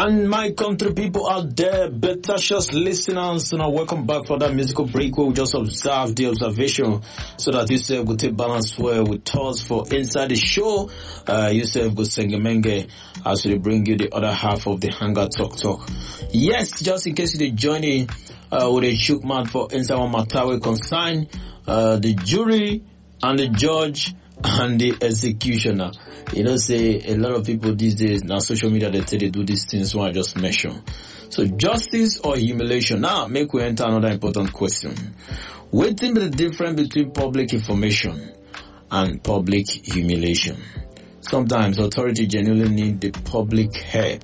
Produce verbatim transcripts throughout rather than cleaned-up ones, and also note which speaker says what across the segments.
Speaker 1: And my country people out there, better just listeners, you know, welcome back for that musical break where we just observe the observation so that you say we take balance well with us for inside the show. Uh, you say go sengemenge as we bring you the other half of the Hangar Talk Talk. Yes, just in case you're joining uh, with a shook man for inside one matter we consign uh, the jury and the judge and the executioner. You know, say a lot of people these days now social media they say they do these things what I just mentioned. So justice or humiliation. Now make we enter another important question. What is the difference between public information and public humiliation? Sometimes authority genuinely need the public help.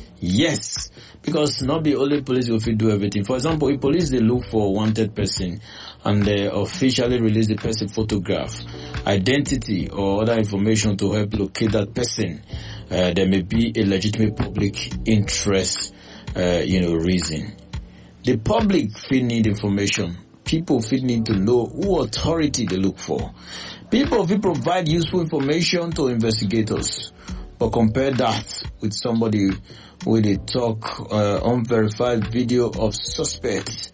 Speaker 1: Yes, because not the only police will do everything. For example, if police they look for a wanted person and they officially release the person photograph, identity or other information to help locate that person, uh, there may be a legitimate public interest, uh, you know, reason. The public feel need information. People feel need to know who authority they look for. People will provide useful information to investigators, but compare that with somebody with a talk, uh, unverified video of suspects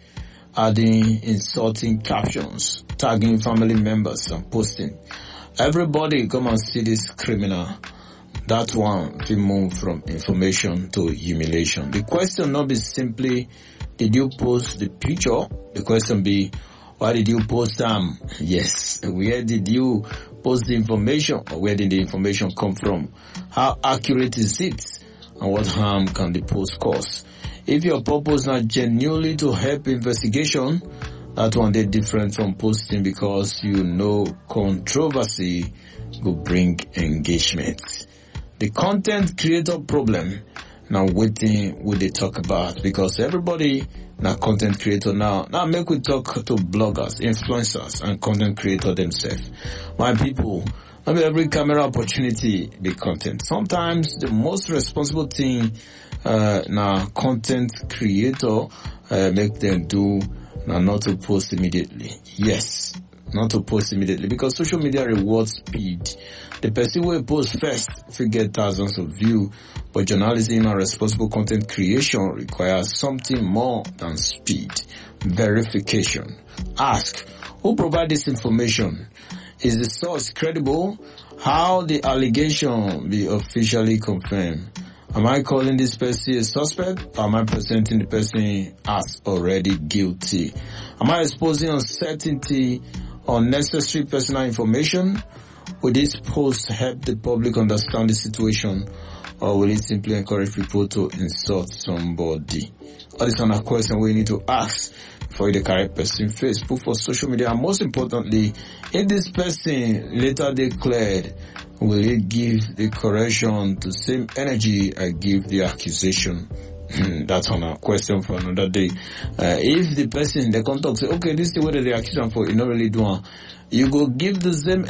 Speaker 1: adding insulting captions, tagging family members and posting. Everybody come and see this criminal. That one will move from information to humiliation. The question not be simply, did you post the picture? The question be, why did you post them? Yes. Where did you post the information? Or where did the information come from? How accurate is it? And what harm can the post cause? If your purpose not genuinely to help investigation, that one they different from posting because you know controversy will bring engagement. The content creator problem now waiting will they talk about because everybody now content creator now. Now make we talk to bloggers, influencers and content creator themselves. My people, I mean every camera opportunity be content. Sometimes the most responsible thing uh now content creator uh, make them do now not to post immediately. Yes, not to post immediately because social media rewards speed. The person will post first if you get thousands of views, but journalism and responsible content creation requires something more than speed. Verification. Ask, who provide this information? Is the source credible? How the allegation be officially confirmed? Am I calling this person a suspect or am I presenting the person as already guilty? Am I exposing uncertainty or unnecessary personal information? Will this post help the public understand the situation or will it simply encourage people to insult somebody? All these kind of questions we need to ask for the correct person face, put for social media, and most importantly, if this person later declared, will it give the correction the same energy I give the accusation? That's on a question for another day. Uh, if the person, the contact say, okay, this is the way that they accuse him for, you not really doing, you go give the same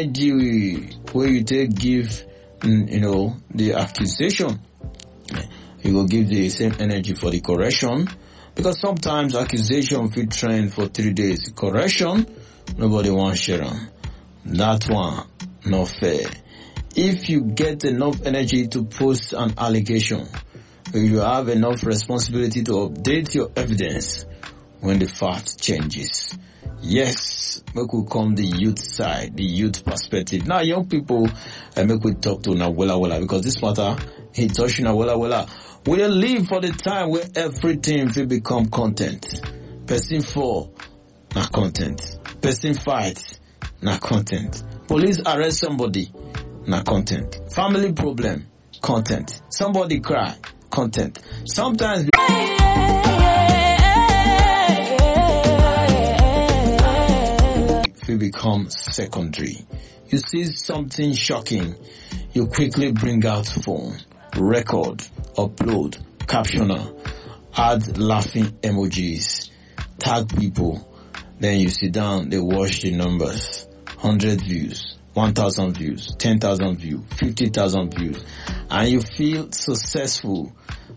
Speaker 1: energy where you take give, you know, the accusation. You go give the same energy for the correction. Because sometimes accusation will trend for three days. Correction, nobody wants share them. That one, not fair. If you get enough energy to post an allegation, you have enough responsibility to update your evidence when the fact changes. Yes, make we come the youth side, the youth perspective. Now, young people, uh, make we talk to Nawela Wela because this matter, he touching Nawela Wela. We don't live for the time where everything will become content. Person fall, not content. Person fight, not content. Police arrest somebody, not content. Family problem, content. Somebody cry, content. Sometimes will become secondary. You see something shocking, you quickly bring out phone, record, upload, captioner, add laughing emojis, tag people, then you sit down, they watch the numbers, one hundred views, one thousand views, ten thousand views, fifty thousand views, and you feel successful